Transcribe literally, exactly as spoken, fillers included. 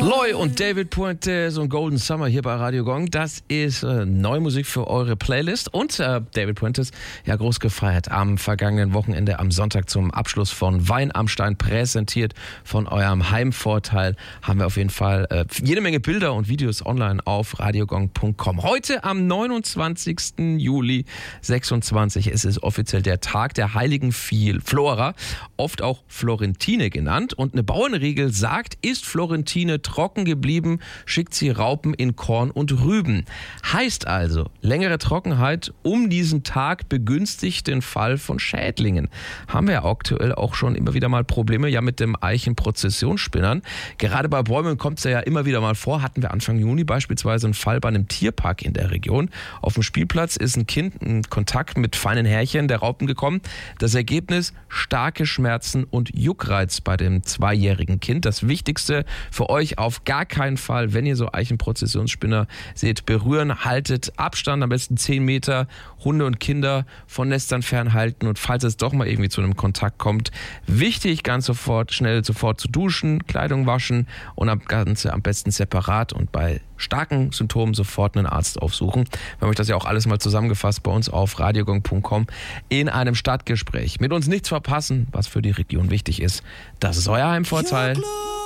Loy und David Puentes und Golden Summer hier bei Radio Gong. Das ist äh, neue Musik für eure Playlist. Und äh, David Puentes, ja groß gefeiert am vergangenen Wochenende, am Sonntag zum Abschluss von Wein am Stein, präsentiert von eurem Heimvorteil. Haben wir auf jeden Fall äh, jede Menge Bilder und Videos online auf radiogong punkt com. Heute am neunundzwanzigsten Juli sechsundzwanzig. Es ist offiziell der Tag der heiligen Flora, oft auch Florentine genannt. Und eine Bauernregel sagt, ist Florentine trocken geblieben, schickt sie Raupen in Korn und Rüben. Heißt also, längere Trockenheit um diesen Tag begünstigt den Fall von Schädlingen. Haben wir ja aktuell auch schon immer wieder mal Probleme ja mit dem Eichenprozessionsspinnern. Gerade bei Bäumen kommt es ja immer wieder mal vor. Hatten wir Anfang Juni beispielsweise einen Fall bei einem Tierpark in der Region. Auf dem Spielplatz ist ein Kind in Kontakt mit feinen Härchen der Raupen gekommen. Das Ergebnis: starke Schmerzen und Juckreiz bei dem zweijährigen Kind. Das Wichtigste für euch: auf gar keinen Fall, wenn ihr so Eichenprozessionsspinner seht, berühren, haltet Abstand, am besten zehn Meter, Hunde und Kinder von Nestern fernhalten, und falls es doch mal irgendwie zu einem Kontakt kommt, wichtig, ganz sofort, schnell sofort zu duschen, Kleidung waschen und am Ganze am besten separat und bei starken Symptomen sofort einen Arzt aufsuchen. Wir haben euch das ja auch alles mal zusammengefasst bei uns auf radiogong punkt com in einem Stadtgespräch. Mit uns nichts verpassen, was für die Region wichtig ist. Das ist euer Heimvorteil.